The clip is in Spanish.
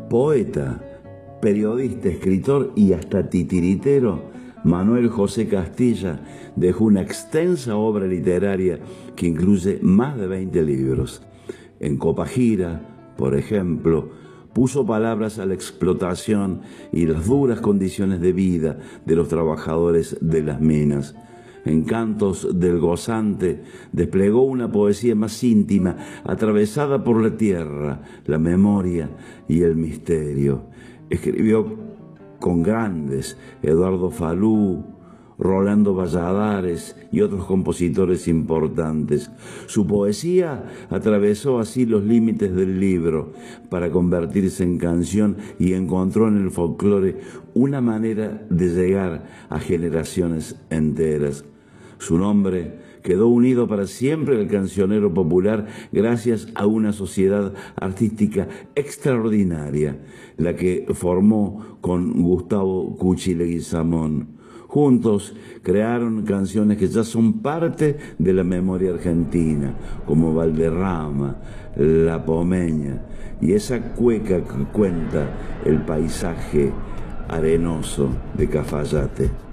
Poeta, periodista, escritor y hasta titiritero, Manuel José Castilla dejó una extensa obra literaria que incluye más de 20 libros. En Copagira, por ejemplo, puso palabras a la explotación y las duras condiciones de vida de los trabajadores de las minas. En Cantos del Gozante desplegó una poesía más íntima, atravesada por la tierra, la memoria y el misterio. Escribió con grandes, Eduardo Falú, Rolando Valladares y otros compositores importantes. Su poesía atravesó así los límites del libro para convertirse en canción y encontró en el folclore una manera de llegar a generaciones enteras. Su nombre quedó unido para siempre al cancionero popular gracias a una sociedad artística extraordinaria, la que formó con Gustavo Cuchi Leguizamón. Juntos crearon canciones que ya son parte de la memoria argentina, como Valderrama, La Pomeña y esa cueca que cuenta el paisaje arenoso de Cafayate.